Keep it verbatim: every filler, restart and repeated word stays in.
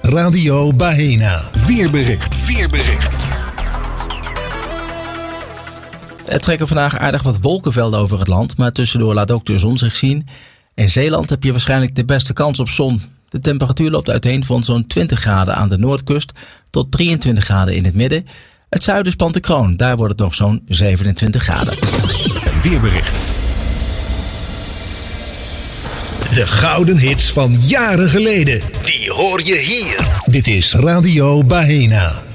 Radio Bahena. Weerbericht. Weerbericht. Er trekken vandaag aardig wat wolkenvelden over het land, maar tussendoor laat ook de zon zich zien. In Zeeland heb je waarschijnlijk de beste kans op zon. De temperatuur loopt uiteen van zo'n twintig graden aan de noordkust tot drieëntwintig graden in het midden. Het zuiden spant de kroon, daar wordt het nog zo'n zevenentwintig graden. Weerbericht. De gouden hits van jaren geleden. Die hoor je hier. Dit is Radio Bahena.